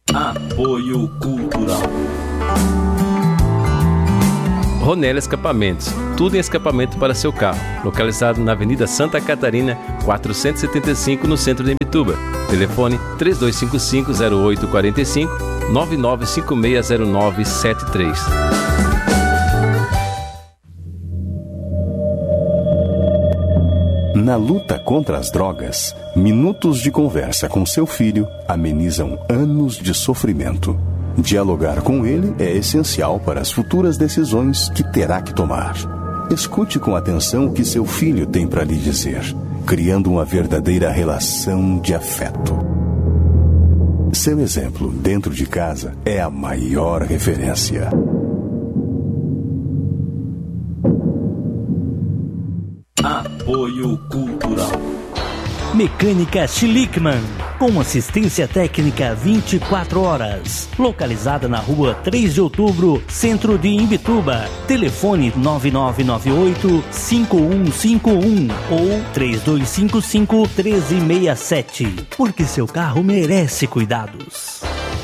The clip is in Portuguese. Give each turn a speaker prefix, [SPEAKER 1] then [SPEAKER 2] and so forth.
[SPEAKER 1] Apoio Cultural.
[SPEAKER 2] Ronella Escapamentos, tudo em escapamento para seu carro, localizado na Avenida Santa Catarina, 475, no centro de Imbituba. Telefone 3255-0845, 99560973.
[SPEAKER 3] Na luta contra as drogas, minutos de conversa com seu filho amenizam anos de sofrimento. Dialogar com ele é essencial para as futuras decisões que terá que tomar. Escute com atenção o que seu filho tem para lhe dizer, criando uma verdadeira relação de afeto. Seu exemplo dentro de casa é a maior referência.
[SPEAKER 1] Apoio Cultural.
[SPEAKER 4] Mecânica Schlickmann, com assistência técnica 24 horas. Localizada na rua 3 de outubro, centro de Imbituba. Telefone 9998-5151 ou 3255-1367. Porque seu carro merece cuidados.